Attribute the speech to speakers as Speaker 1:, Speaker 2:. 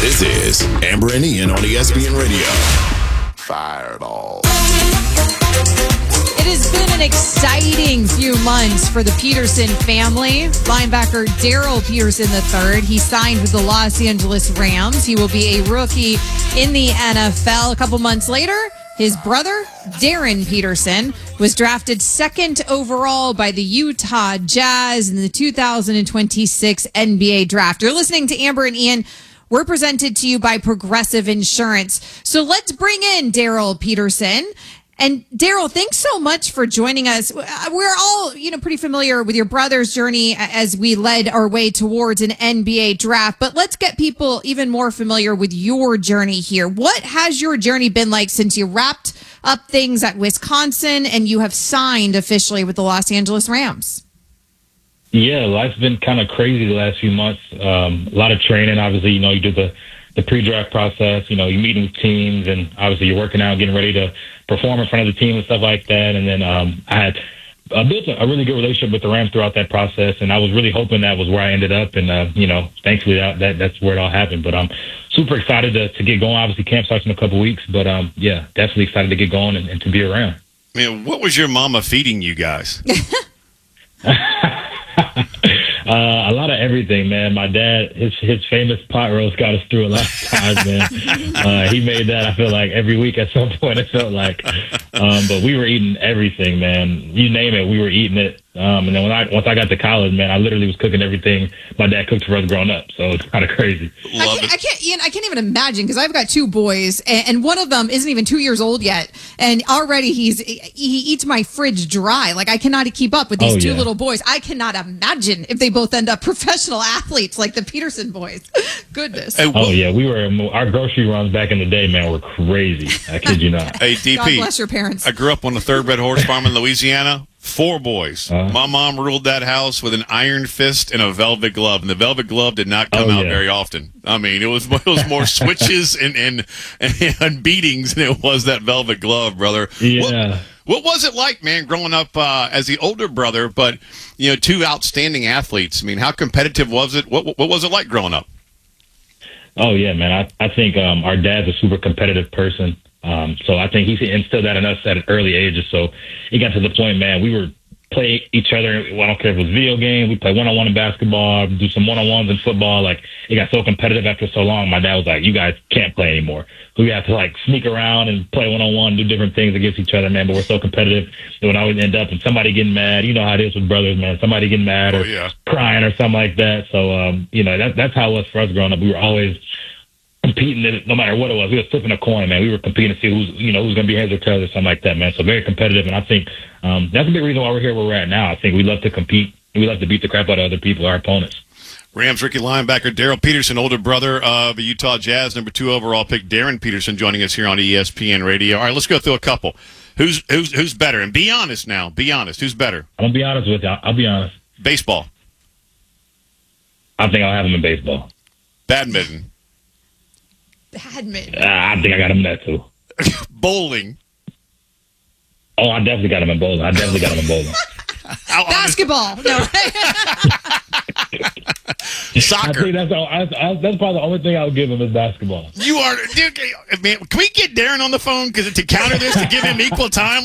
Speaker 1: This is Amber and Ian on ESPN Radio. Fireball.
Speaker 2: It has been an exciting few months for the Peterson family. Linebacker Daryl Peterson III, he signed with the Los Angeles Rams. He will be a rookie in the NFL. A couple months later, his brother, Darren Peterson, was drafted second overall by the Utah Jazz in the 2026 NBA Draft. You're listening to Amber and Ian. We're presented to you by Progressive Insurance. So let's bring in Daryl Peterson. And Daryl, thanks so much for joining us. We're all, pretty familiar with your brother's journey as we led our way towards an NBA draft. But let's get people even more familiar with your journey here. What has your journey been like since you wrapped up things at Wisconsin and you have signed officially with the Los Angeles Rams?
Speaker 3: Yeah, life's been kind of crazy the last few months. A lot of training. Obviously, you do the pre-draft process. You're meeting with teams, and obviously you're working out, getting ready to perform in front of the team and stuff like that. And then I had built a really good relationship with the Rams throughout that process, and I was really hoping that was where I ended up. And thankfully that's where it all happened. But I'm super excited to get going. Obviously, camp starts in a couple weeks, but yeah, definitely excited to get going and to be around.
Speaker 4: Man, what was your mama feeding you guys?
Speaker 3: A lot of everything, man. My dad, his famous pot roast got us through a lot of times, man. He made that, I feel like, every week at some point, it felt like. But we were eating everything, man. You name it, we were eating it. And then once I got to college, man, I literally was cooking everything my dad cooked for us growing up. So it's kind of crazy.
Speaker 2: I can't even imagine, because I've got two boys, and one of them isn't even 2 years old yet, and already he eats my fridge dry. Like, I cannot keep up with these two little boys. I cannot imagine if they both end up professional athletes like the Peterson boys. Goodness.
Speaker 3: Hey, our grocery runs back in the day, man, were crazy. I kid you not.
Speaker 4: Hey, DP.
Speaker 2: God bless your parents.
Speaker 4: I grew up on a thoroughbred horse farm in Louisiana. 4 boys. My mom ruled that house with an iron fist and a velvet glove, and the velvet glove did not come out very often. I mean, it was more switches and beatings than it was that velvet glove, brother.
Speaker 3: Yeah.
Speaker 4: What was it like, man, growing up as the older brother, but 2 outstanding athletes? I mean, how competitive was it? What was it like growing up?
Speaker 3: Oh yeah, man. I think our dad's a super competitive person. So I think he instilled that in us at an early ages. So it got to the point, man, we were play each other. I don't care if it was video games. We play one-on-one in basketball, do some one-on-ones in football. Like, it got so competitive after so long. My dad was like, you guys can't play anymore. So we have to sneak around and play one-on-one, do different things against each other, man. But we're so competitive that when I would end up and somebody getting mad, you know how it is with brothers, man. Somebody getting mad or crying or something like that. So, that's how it was for us growing up. We were always competing, no matter what it was. We were flipping a coin, man. We were competing to see who's going to be heads or tails or something like that, man. So very competitive, and I think that's a big reason why we're here where we're at now. I think we love to compete. We love to beat the crap out of other people, our opponents.
Speaker 4: Rams rookie linebacker Daryl Peterson, older brother of the Utah Jazz, number 2 overall pick Darren Peterson, joining us here on ESPN Radio. All right, let's go through a couple. Who's better? And be honest now. Be honest. Who's better?
Speaker 3: I'm gonna be honest with you. I'll be honest.
Speaker 4: Baseball.
Speaker 3: I think I'll have him in baseball.
Speaker 4: Badminton.
Speaker 3: I think I got him in that too.
Speaker 4: Bowling.
Speaker 3: Oh, I definitely got him in bowling.
Speaker 2: Basketball. No.
Speaker 4: Soccer.
Speaker 3: I think that's probably the only thing I would give him is basketball.
Speaker 4: You are, dude, man. Can we get Darren on the phone to counter this, to give him equal time?